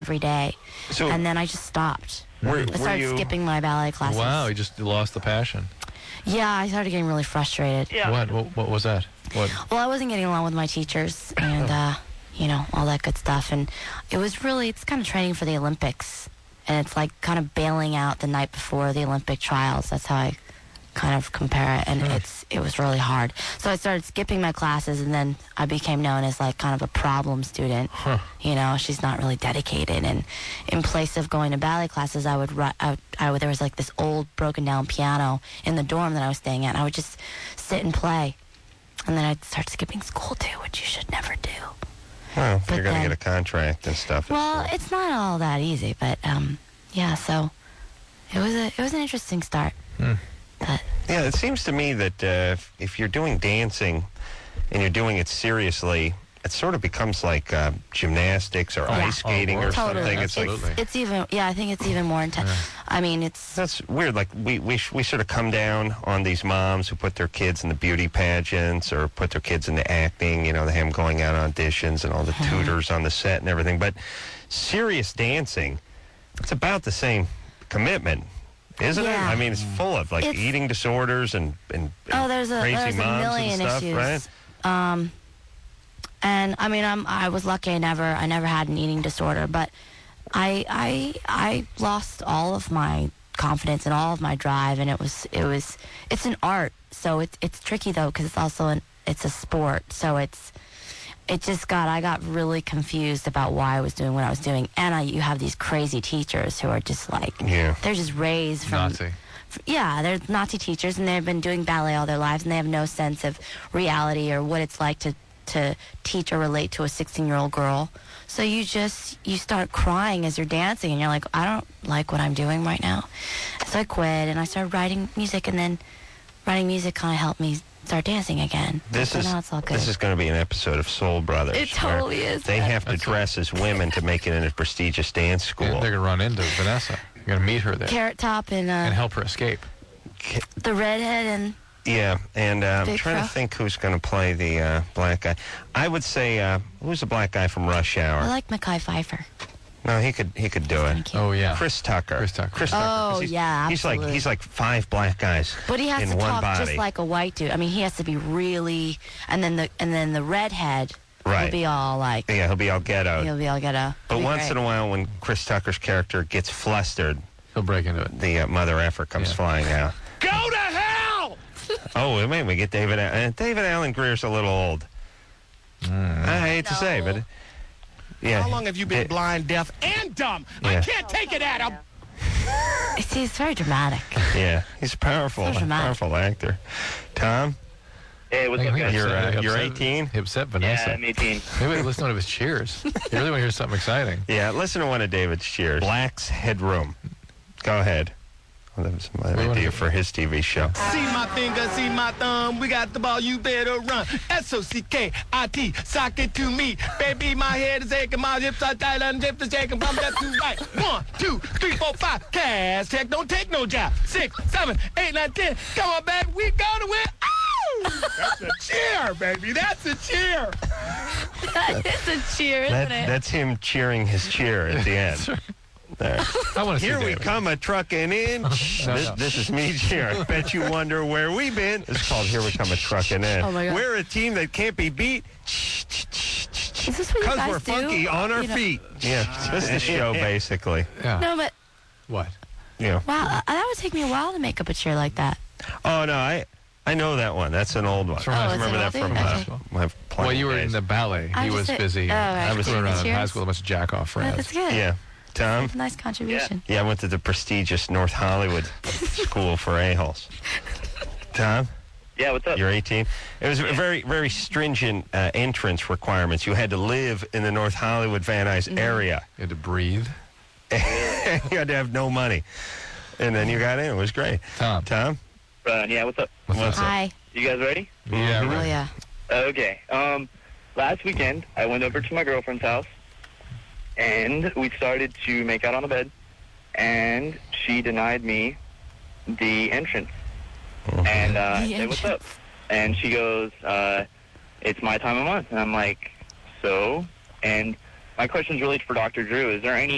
every day. And then I just stopped. I started skipping my ballet classes. Wow, you just lost the passion. Yeah, I started getting really frustrated. Yeah. What was that? What? Well, I wasn't getting along with my teachers and, you know, all that good stuff. And it's kind of training for the Olympics. And it's like kind of bailing out the night before the Olympic trials. That's how I kind of compare it. And it was really hard. So I started skipping my classes, and then I became known as like kind of a problem student. You know, she's not really dedicated. And in place of going to ballet classes, there was like this old broken down piano in the dorm that I was staying at. And I would just sit and play. And then I'd start skipping school too, which you should never do. Well, if you're going to get a contract and stuff. Well, it's not all that easy, but yeah. So it was an interesting start. But, yeah, it seems to me that if you're doing dancing and you're doing it seriously, it sort of becomes like gymnastics or ice skating or something. It's even, I think it's even more intense. I mean, that's weird. Like we sort of come down on these moms who put their kids in the beauty pageants or put their kids into acting. You know, they have them going out on auditions and all the tutors on the set and everything. But serious dancing, it's about the same commitment. Isn't it? I mean, it's full of like eating disorders and there's crazy moms a million and stuff, issues. right? And I mean, I was lucky. I never had an eating disorder, but I lost all of my confidence and all of my drive, and it's an art, so it's tricky though because it's also it's a sport, so I got really confused about why I was doing what I was doing, and you have these crazy teachers who are just like they're just raised from Nazi. Yeah, they're Nazi teachers, and they've been doing ballet all their lives, and they have no sense of reality or what it's like to teach or relate to a 16-year-old girl. So you start crying as you're dancing, and you're like, I don't like what I'm doing right now. So I quit, and I started writing music, and then writing music kind of helped me start dancing again. Now it's all good. This is going to be an episode of Soul Brothers. It totally is. They have to dress as women to make it in a prestigious dance school. They're going to run into Vanessa. You're going to meet her there. Carrot Top and help her escape. The redhead and... Yeah, and I'm trying Fro. to think who's going to play the black guy. I would say, who's the black guy from Rush Hour? I like Mekhi Phifer. No, he could do it. Oh, yeah. Chris Tucker. Oh, yeah, absolutely. He's like 5 black guys. But he has in to one talk body. just like a white dude. I mean, he has to be really... And then the redhead will be all like... Yeah, he'll be all ghetto. But once in a while, when Chris Tucker's character gets flustered, he'll break into it. The mother effer comes flying out. Go to hell! Oh, wait a minute, we get David Allen. David Allen Greer's a little old. I hate to say, but... Yeah. How long have you been blind, deaf, and dumb? I can't take it, Adam. See, it's very dramatic. Yeah, he's a powerful actor. Tom? Hey, what's up, guys? You're 18? He upset Vanessa. Yeah, I'm 18. Maybe listen to one of his cheers. You really want to hear something exciting. Yeah, listen to one of David's cheers. Black's Headroom. Go ahead. Well, that was my idea for his TV show. See my finger, see my thumb. We got the ball, you better run. SOCKIT, sock it to me. Baby, my head is aching, my hips are tight, and hips are shaking from left to right. 1, 2, 3, 4, 5. Cash check, don't take no job. 6, 7, 8, 9, 10. Come on, baby, we gonna win. Oh! That's a cheer, baby. That's a cheer. That is a cheer, isn't it? That's him cheering his cheer at the end. I want to Here see we David. come a-trucking in. This is me cheering. Bet you wonder where we've been. It's called Here We Come a-trucking in. Oh, my God. We're a team that can't be beat. Is this what you Because guys we're do? funky on our feet. Yeah, that's the show, basically. Yeah. No, but... What? Yeah. Wow, that would take me a while to make up a cheer like that. Oh, no, I know that one. That's an old one. From I high remember school. that Okay. from my playing Well, you were days. in the ballet. I He was was just- busy. oh, right. I was Going around Cheers. high school with a bunch of jack-off friends. That's good. Yeah. Tom? That's a nice contribution. Yeah, I went to the prestigious North Hollywood School for A-holes. Tom? Yeah, what's up? You're 18. It was very, very stringent entrance requirements. You had to live in the North Hollywood Van Nuys area. You had to breathe. You had to have no money. And then you got in. It was great. Tom. Yeah, what's up? What's up? Hi. You guys ready? Yeah, Oh, right. yeah. Okay. Last weekend, I went over to my girlfriend's house, and we started to make out on the bed, and she denied me the entrance. And I said, what's up? And she goes, it's my time of month. And I'm like, so? And my question's really for Dr. Drew. Is there any